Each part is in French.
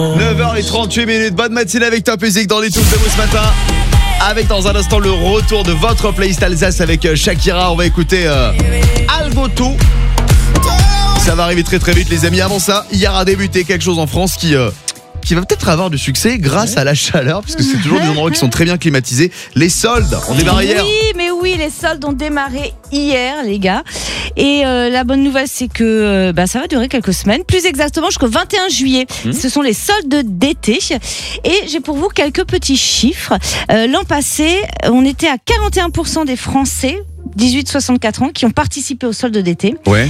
9h38, bonne matinée avec Top Music dans les Tubes de vous ce matin. Avec dans un instant le retour de votre playlist Alsace avec Shakira. On va écouter Algoto. Ça va arriver très très vite les amis. Avant ça, hier a débuté quelque chose en France qui va peut-être avoir du succès grâce à la chaleur, puisque c'est toujours des endroits qui sont très bien climatisés. Les soldes ont démarré hier. Oui, les soldes ont démarré hier, les gars. Et la bonne nouvelle, c'est que ça va durer quelques semaines, plus exactement jusqu'au 21 juillet. Ce sont les soldes d'été. Et j'ai pour vous quelques petits chiffres. L'an passé, on était à 41% des Français 18-64 ans qui ont participé aux soldes d'été. Ouais.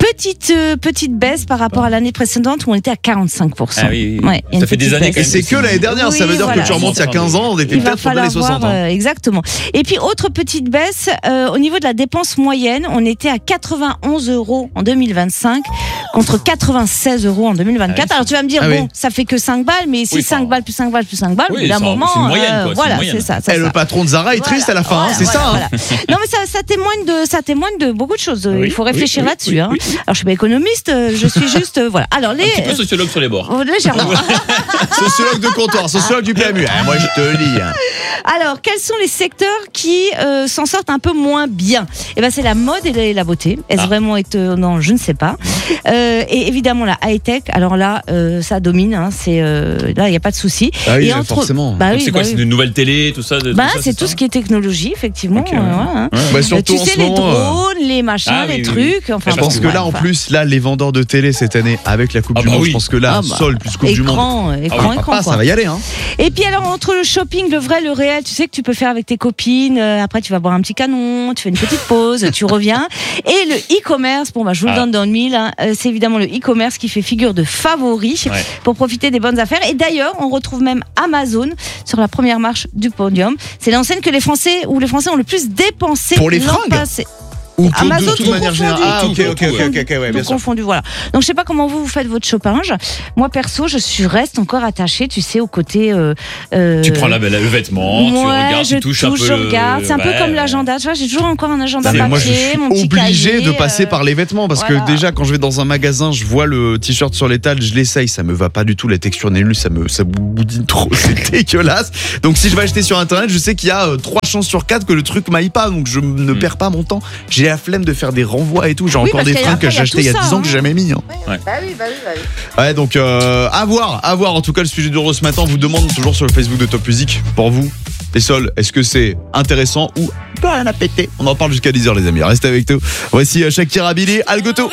Petite baisse par rapport à l'année précédente où on était à 45%. Ah oui. Ouais, ça fait des années Et c'est que l'année dernière, oui, ça veut dire voilà. que tu remontes il y a 15 ans, on était peut-être dans les 60 ans. Exactement. Et puis autre petite baisse, au niveau de la dépense moyenne, on était à 91 € en 2025 contre 96 € en 2024. Alors tu vas me dire, ça fait que 5 balles, mais si 5 balles plus 5 balles plus 5 balles, oui, d'un moment, c'est une moyenne, quoi, voilà, c'est ça. Et le patron de Zara est triste à la fin, c'est ça. Voilà. Non mais ça témoigne de beaucoup de choses. Oui, Il faut réfléchir là-dessus. oui. Alors je suis pas économiste, je suis juste voilà. Alors Un petit peu sociologue sur les bords. Légèrement. Sociologue de comptoir, sociologue du PMU. Moi je te le dis. Alors, quels sont les secteurs qui s'en sortent un peu moins bien ? Eh ben, c'est la mode et la beauté. Est-ce vraiment étonnant ? Je ne sais pas. Et évidemment, la high-tech. Alors là, ça domine. Là, il n'y a pas de souci. Ah oui, forcément. C'est quoi ? C'est une nouvelle télé, tout ça c'est tout ce qui est technologie, effectivement. Okay, surtout tu sais, les drones, les machins, les trucs. Enfin, je pense que là, en plus, les vendeurs de télé cette année, avec la Coupe du Monde, je pense que là, sol plus Coupe du Monde. Écran, ça va y aller. Et puis alors, entre le shopping, le vrai, le réel, tu sais que tu peux faire avec tes copines. Après, tu vas boire un petit canon, tu fais une petite pause, tu reviens. Et le e-commerce, je vous le donne dans le mille. C'est évidemment le e-commerce qui fait figure de favori pour profiter des bonnes affaires. Et d'ailleurs, on retrouve même Amazon sur la première marche du podium. C'est l'enseigne que les Français ont le plus dépensé pour les l'an fringues. passé. Amazon de manière générale. Bien confondu, voilà. Donc je sais pas comment vous faites votre shopping. Moi perso, je reste encore attachée, tu sais, au côté. Tu prends le vêtement, tu regardes, tu touches un peu. Je regarde. C'est un peu comme l'agenda. Tu vois, j'ai toujours encore un agenda papier, moi, je suis mon petit obligé cahier, de passer par les vêtements parce que déjà quand je vais dans un magasin, je vois le t-shirt sur l'étal, je l'essaye, ça me va pas du tout, la texture n'est nulle, ça boudine trop, c'est dégueulasse. Donc si je vais acheter sur internet, je sais qu'il y a 3 chances sur 4 que le truc m'aille pas, donc je ne perds pas mon temps. J'ai la flemme de faire des renvois et tout. J'ai encore des fringues que j'ai achetées il y a 10 ans que j'ai jamais mis. Ouais, donc à voir. En tout cas, le sujet du jour ce matin, on vous demande toujours sur le Facebook de Top Music, pour vous, les sols, est-ce que c'est intéressant ou pas rien à péter ? On en parle jusqu'à 10h les amis. Restez avec nous. Voici Shakira, Billy, Algoto.